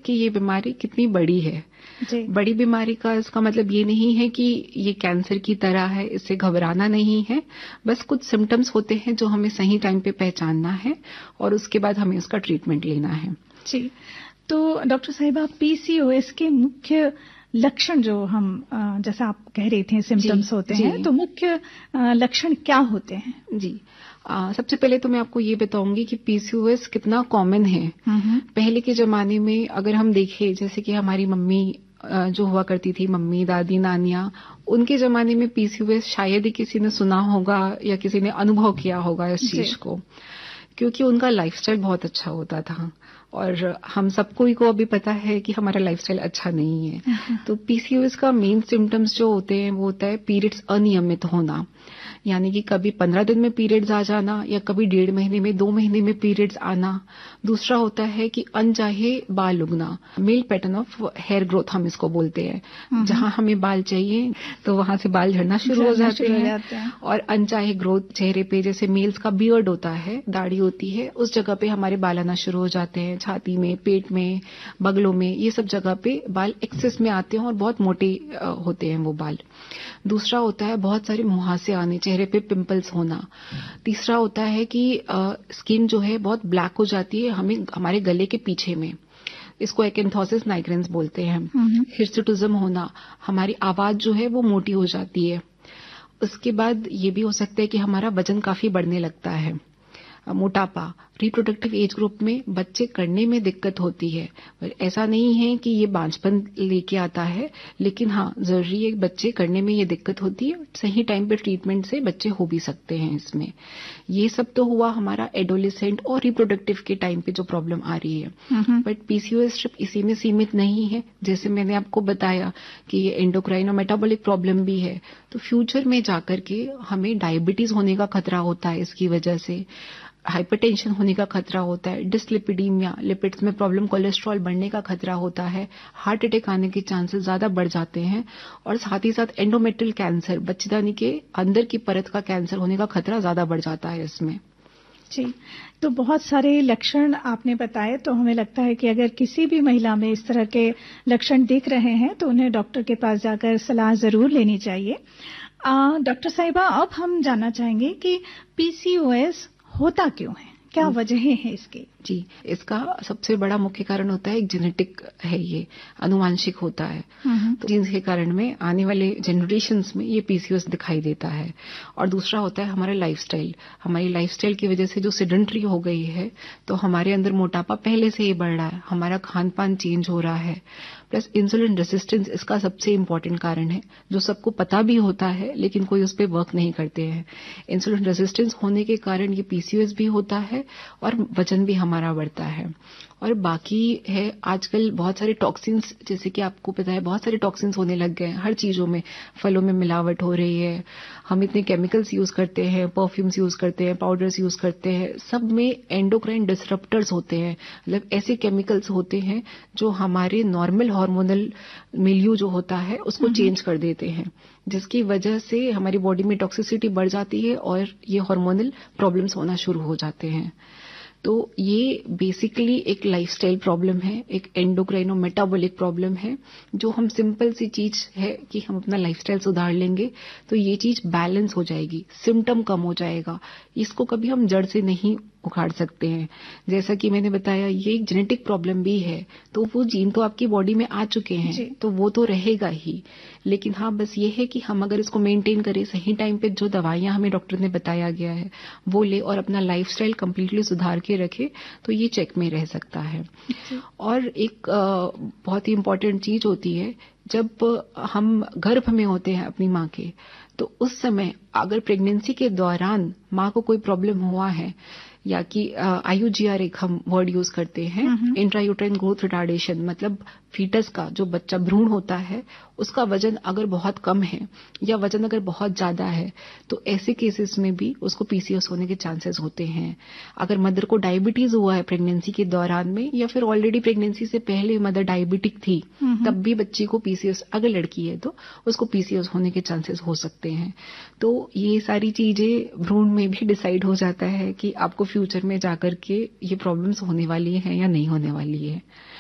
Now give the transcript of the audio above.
कि ये बीमारी कितनी बड़ी है। बड़ी बीमारी का इसका मतलब ये नहीं है कि ये कैंसर की तरह है, इससे घबराना नहीं है। बस कुछ सिम्टम्स होते हैं जो हमें सही टाइम पे पहचानना है और उसके बाद हमें उसका ट्रीटमेंट लेना है। जी, तो डॉक्टर साहिबा, पीसीओएस के मुख्य लक्षण जो हम जैसा आप कह रही थी सिम्टम्स होते हैं, तो मुख्य लक्षण क्या होते हैं? जी, सबसे पहले तो मैं आपको ये बताऊंगी कि पीसीओएस कितना कॉमन है। पहले के जमाने में अगर हम देखें, जैसे कि हमारी मम्मी जो हुआ करती थी, मम्मी, दादी, नानियां, उनके जमाने में पीसीओएस शायद ही किसी ने सुना होगा या किसी ने अनुभव किया होगा इस चीज को, क्योंकि उनका लाइफस्टाइल बहुत अच्छा होता था और हम सबको ही को अभी पता है कि हमारा लाइफस्टाइल अच्छा नहीं है। तो पीसीओएस का मेन सिम्टम्स जो होते हैं वो होता है पीरियड्स अनियमित होना, यानी कि कभी 15 दिन में पीरियड्स आ जाना या कभी 1.5 महीने में, 2 महीने में पीरियड्स आना। दूसरा होता है कि अनचाहे बाल उगना, male pattern of hair growth हम इसको बोलते हैं। जहां हमें बाल चाहिए तो वहां से बाल झड़ना शुरू हो जाते हैं। और अनचाहे ग्रोथ चेहरे पे, जैसे मेल्स का बियर्ड होता है, दाढ़ी होती है, उस जगह पे हमारे बाल आना शुरू हो जाते हैं। छाती में, पेट में, बगलों में, ये सब जगह पे बाल एक्सेस में आते हैं और बहुत मोटे होते हैं वो बाल। दूसरा होता है बहुत सारे मुहासे आने, चेहरे पे पिंपल्स होना। तीसरा होता है कि स्किन जो है बहुत ब्लैक हो जाती है हमारे गले के पीछे में, इसको एकेंथोसिस नाइग्रेंस बोलते हैं। हिर्सुटिज्म होना, हमारी आवाज जो है वो मोटी हो जाती है। उसके बाद ये भी हो सकता है कि हमारा वजन काफी बढ़ने लगता है। मोटापा, रिप्रोडक्टिव एज ग्रुप में बच्चे करने में दिक्कत होती है। ऐसा नहीं है कि ये बांझपन लेके आता है, लेकिन हाँ, जरूरी है बच्चे करने में ये दिक्कत होती है। सही टाइम पे ट्रीटमेंट से बच्चे हो भी सकते हैं इसमें। ये सब तो हुआ हमारा एडोलेसेंट और रिप्रोडक्टिव के टाइम पे जो प्रॉब्लम आ रही है। बट पीसीओएस सिर्फ इसी में सीमित नहीं है। जैसे मैंने आपको बताया कि ये एंडोक्राइन और मेटाबॉलिक प्रॉब्लम भी है, तो फ्यूचर में जाकर के हमें डायबिटीज होने का खतरा होता है इसकी वजह से, हाइपरटेंशन होने का खतरा होता है, डिसलिपिडीमिया, लिपिड्स में प्रॉब्लम, कोलेस्ट्रॉल बढ़ने का खतरा होता है, हार्ट अटैक आने के चांसेस ज्यादा बढ़ जाते हैं और साथ ही साथ एंडोमेट्रियल कैंसर, बच्चेदानी के अंदर की परत का कैंसर होने का खतरा ज्यादा बढ़ जाता है इसमें। जी, तो बहुत सारे लक्षण आपने बताए, तो हमें लगता है कि अगर किसी भी महिला में इस तरह के लक्षण दिख रहे हैं तो उन्हें डॉक्टर के पास जाकर सलाह जरूर लेनी चाहिए। डॉक्टर साहिबा, अब हम जानना चाहेंगे कि पीसीओएस होता क्यों है, क्या वजहें हैं इसकी? जी, इसका सबसे बड़ा मुख्य कारण होता है एक जेनेटिक है, ये अनुवांशिक होता है। तो जीन्स के कारण में आने वाले जनरेशन्स में ये पीसीओएस दिखाई देता है। और दूसरा होता है हमारा लाइफस्टाइल। हमारी लाइफस्टाइल की वजह से जो सेडेंटरी हो गई है, तो हमारे अंदर मोटापा पहले से ही बढ़ रहा है, हमारा खान पान चेंज हो रहा है, प्लस इंसुलिन रेजिस्टेंस इसका सबसे इम्पोर्टेंट कारण है, जो सबको पता भी होता है लेकिन कोई उस पर वर्क नहीं करते हैं। इंसुलिन रेजिस्टेंस होने के कारण ये पीसीओएस भी होता है और वजन भी हमारा बढ़ता है। और बाकी है आजकल बहुत सारे टॉक्सिन्स, जैसे कि आपको पता है बहुत सारे टॉक्सिन्स होने लग गए हैं हर चीजों में। फलों में मिलावट हो रही है, हम इतने केमिकल्स यूज करते हैं, परफ्यूम्स यूज करते हैं, पाउडर्स यूज करते हैं, सब में एंडोक्राइन डिसरप्टर्स होते हैं। मतलब ऐसे केमिकल्स होते हैं जो हमारे नॉर्मल हार्मोनल मिलियू जो होता है उसको चेंज कर देते हैं, जिसकी वजह से हमारी बॉडी में टॉक्सिसिटी बढ़ जाती है और ये हार्मोनल प्रॉब्लम्स होना शुरू हो जाते हैं। तो ये बेसिकली एक लाइफस्टाइल प्रॉब्लम है, एक एंडोक्राइनो मेटाबॉलिक प्रॉब्लम है, जो हम सिंपल सी चीज है कि हम अपना लाइफस्टाइल सुधार लेंगे तो ये चीज बैलेंस हो जाएगी, सिम्टम कम हो जाएगा। इसको कभी हम जड़ से नहीं उखाड़ सकते हैं। जैसा कि मैंने बताया, ये एक जेनेटिक प्रॉब्लम भी है, तो वो जीन तो आपकी बॉडी में आ चुके हैं तो वो तो रहेगा ही। लेकिन हाँ, बस ये है कि हम अगर इसको मेंटेन करें, सही टाइम पे जो दवाइयां हमें डॉक्टर ने बताया गया है वो ले और अपना लाइफस्टाइल कंप्लीटली सुधार के रखे तो ये चेक में रह सकता है। और एक बहुत ही इम्पोर्टेंट चीज होती है, जब हम गर्भ में होते हैं अपनी माँ के, तो उस समय अगर प्रेगनेंसी के दौरान माँ को कोई प्रॉब्लम हुआ है, या कि IUGR एक हम वर्ड यूज करते हैं, इंट्रायूट्राइन ग्रोथ रिटार्डेशन, मतलब फीटस का जो बच्चा भ्रूण होता है उसका वजन अगर बहुत कम है या वजन अगर बहुत ज्यादा है, तो ऐसे केसेस में भी उसको पीसीओएस होने के चांसेस होते हैं। अगर मदर को डायबिटीज हुआ है प्रेगनेंसी के दौरान में, या फिर ऑलरेडी प्रेगनेंसी से पहले मदर डायबिटिक थी, तब भी बच्ची को पीसीओएस, अगर लड़की है तो उसको पीसीओएस होने के चांसेस हो सकते हैं। तो ये सारी चीजें भ्रूण में भी डिसाइड हो जाता है कि आपको फ्यूचर में जाकर के ये प्रॉब्लम्स होने वाली हैं या नहीं होने वाली है।